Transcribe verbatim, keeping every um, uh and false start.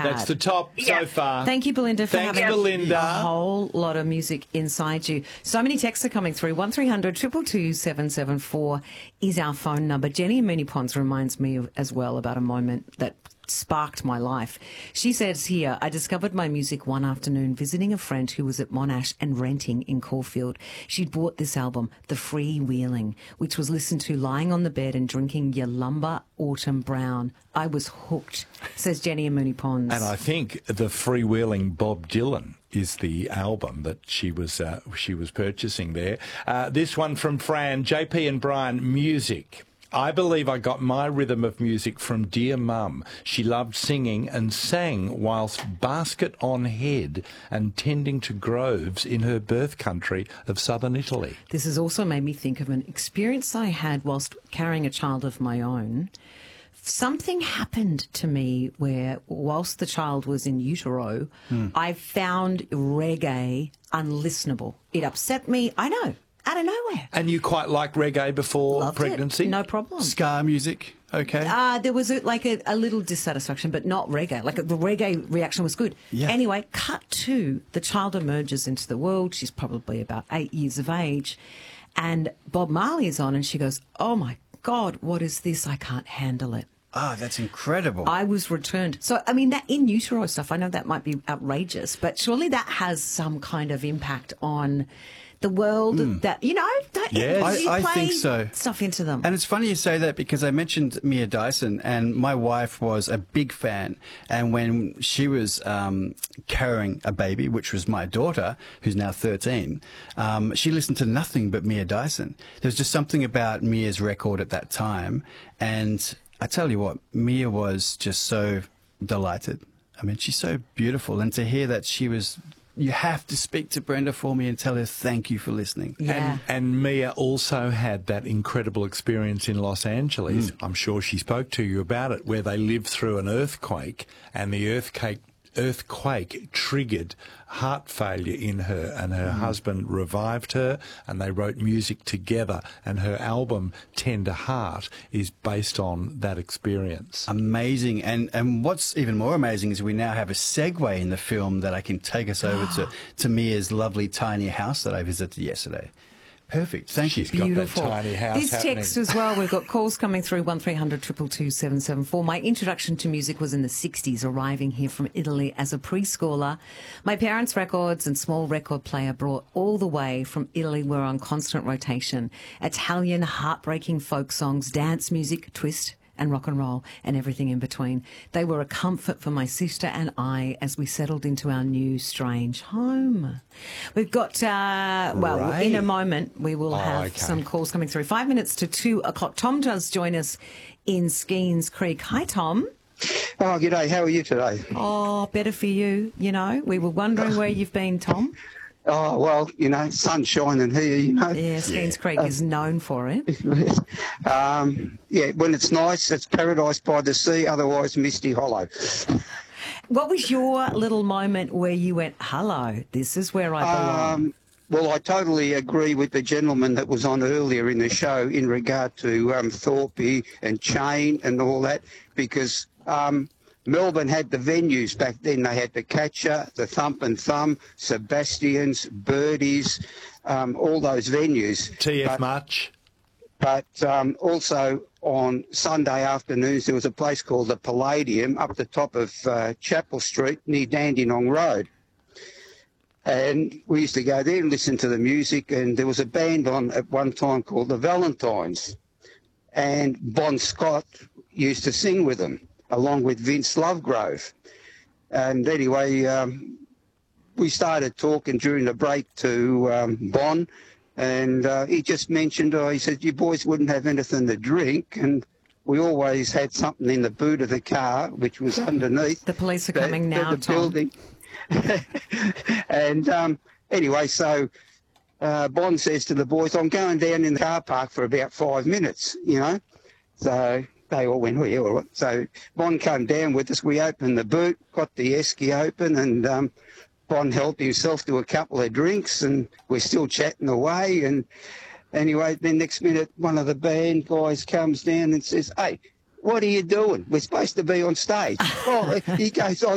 had. That's the top Yeah. so far. Thank you, Belinda, for Thanks, having Belinda. a whole lot of music inside you. So many texts are coming through. one three hundred two two two seven seven four is our phone number. Jenny in Moonee Ponds reminds me of, as well about a moment that sparked my life. She says here, I discovered my music one afternoon visiting a friend who was at Monash and renting in Caulfield. She'd bought this album, The Freewheeling, which was listened to lying on the bed and drinking Yalumba Autumn Brown. I was hooked, says Jenny in Moonee Ponds. And I think the freewheeling Bob Dylan is the album that she was uh, she was purchasing there. Uh, this one from Fran, J P and Brian, music. I believe I got my rhythm of music from dear mum. She loved singing and sang whilst basket on head and tending to groves in her birth country of southern Italy. This has also made me think of an experience I had whilst carrying a child of my own. Something happened to me where, whilst the child was in utero, mm. I found reggae unlistenable. It upset me. I know. Out of nowhere. And you quite liked reggae before Loved pregnancy? It. No problem. Ska music, okay. Uh, there was a, like a, a little dissatisfaction, but not reggae. Like a, the reggae reaction was good. Yeah. Anyway, cut to the child emerges into the world. She's probably about eight years of age. And Bob Marley is on and she goes, oh my God, what is this? I can't handle it. Ah, that's incredible. I was returned. So, I mean, that in utero stuff, I know that might be outrageous, but surely that has some kind of impact on the world mm. that, you know, don't yes. you I, I play think so. Stuff into them. And it's funny you say that because I mentioned Mia Dyson and my wife was a big fan. And when she was um, carrying a baby, which was my daughter, who's now thirteen, um, she listened to nothing but Mia Dyson. There was just something about Mia's record at that time. And I tell you what, Mia was just so delighted. I mean, she's so beautiful. And to hear that she was... You have to speak to Brenda for me and tell her thank you for listening. Yeah. And, and Mia also had that incredible experience in Los Angeles. Mm. I'm sure she spoke to you about it, where they lived through an earthquake, and the earthquake earthquake triggered heart failure in her, and her mm. husband revived her, and they wrote music together, and her album Tender Heart is based on that experience. Amazing. And and what's even more amazing is we now have a segue in the film that I can take us over to, to Mia's lovely tiny house that I visited yesterday. Perfect. Thank She's you. Beautiful. Got that tiny house This happening. text as well, we've got calls coming through, one three hundred two two two seven seven four. My introduction to music was in the sixties, arriving here from Italy as a preschooler. My parents' records and small record player brought all the way from Italy were on constant rotation. Italian heartbreaking folk songs, dance music, twist, and rock and roll, and everything in between. They were a comfort for my sister and I as we settled into our new strange home. We've got, uh, well, Right. in a moment, we will Oh, have okay. some calls coming through. Five minutes to two o'clock. Tom does join us in Skeens Creek. Hi, Tom. Oh, g'day. How are you today? Oh, better for you, you know. We were wondering where you've been, Tom. Oh, well, you know, sun's shining here, you know. Yeah, Skeens Creek is known for it. um, yeah, when it's nice, it's paradise by the sea, otherwise Misty Hollow. What was your little moment where you went, hello, this is where I belong? Um, well, I totally agree with the gentleman that was on earlier in the show in regard to um, Thorpe and Chain and all that, because um, Melbourne had the venues back then. They had the Catcher, the Thump and Thumb, Sebastian's, Birdies, um, all those venues. T F But- Much. But um, also on Sunday afternoons, there was a place called the Palladium up the top of uh, Chapel Street near Dandenong Road. And we used to go there and listen to the music. And there was a band on at one time called the Valentines. And Bon Scott used to sing with them, along with Vince Lovegrove. And anyway, um, we started talking during the break to um, Bon. And uh, he just mentioned, oh, he said, you boys wouldn't have anything to drink. And we always had something in the boot of the car, which was underneath. The police are the- coming the- now, the Tom. building. And um, anyway, so uh, Bond says to the boys, I'm going down in the car park for about five minutes, you know. So they all went, oh, yeah, all right. So Bond came down with us. We opened the boot, got the esky open, and um, Bond helped himself to a couple of drinks, and we're still chatting away. And anyway, then next minute, one of the band guys comes down and says, hey, what are you doing? We're supposed to be on stage. Oh, he goes, I